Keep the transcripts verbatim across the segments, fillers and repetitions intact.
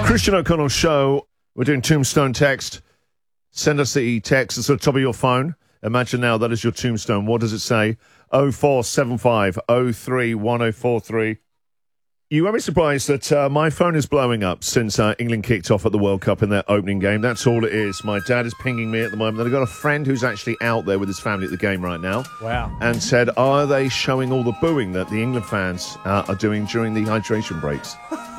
Christian O'Connell Show. We're doing Tombstone text. Send us the text. It's at the top of your phone. Imagine now that is your tombstone. What does it say? oh four seven five oh three one oh four three. You won't be surprised that uh, my phone is blowing up since uh, England kicked off at the World Cup in their opening game. That's all it is. My dad is pinging me at the moment. And I've got a friend who's actually out there with his family at the game right now. Wow. And said, are they showing all the booing that the England fans uh, are doing during the hydration breaks?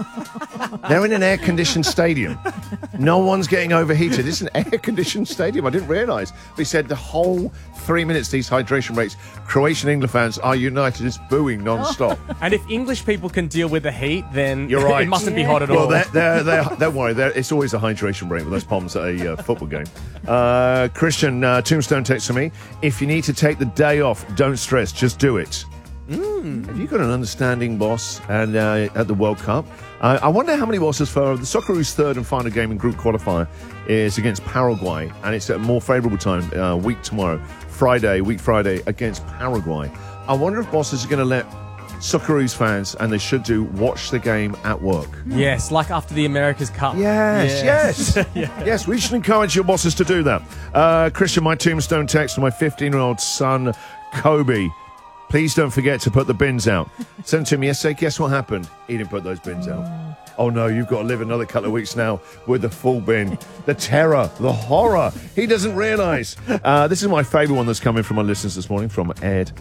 They're in an air-conditioned stadium. No one's getting overheated. It's an air-conditioned stadium. I didn't realise. They said the whole three minutes, these hydration breaks, Croatian England fans are united. It's booing non-stop. And if English people can deal with the heat, then You're right. it mustn't be hot at well, all. They're, they're, they're, don't worry. They're, it's always a hydration break with those palms at a uh, football game. Uh, Christian, uh, Tombstone takes to me. If you need to take the day off, don't stress. Just do it. Mm. Have you got an understanding boss and uh, at the World Cup? Uh, I wonder how many bosses for the Socceroos' third and final game in group qualifier is against Paraguay, and it's at a more favourable time, uh, week tomorrow, Friday, week Friday, against Paraguay. I wonder if bosses are going to let Socceroos fans, and they should do, watch the game at work. Yes, like after the America's Cup. Yes, yes. Yes, yeah. yes, we should encourage your bosses to do that. Uh, Christian, my tombstone text to my fifteen-year-old son, Kobe. Please don't forget to put the bins out. Sent to him yesterday. Guess what happened? He didn't put those bins out. Oh, no, you've got to live another couple of weeks now with the full bin. The terror, the horror. He doesn't realise. Uh, this is my favourite one that's coming from our listeners this morning, from Ed.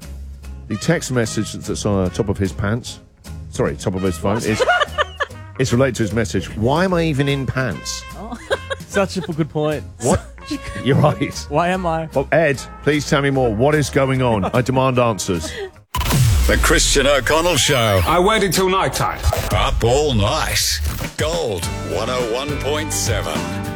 The text message that's on the top of his pants, sorry, top of his phone, is it's related to his message. Why am I even in pants? Oh. Such a good point. What? You're right. Why am I? Well, Ed, please tell me more. What is going on? I demand answers. The Christian O'Connell Show. I waited till night time. Up all night. Gold one oh one point seven.